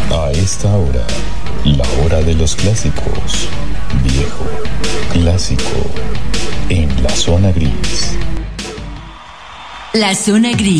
A esta hora, la hora de los clásicos. Viejo, clásico, en la zona gris. La zona gris.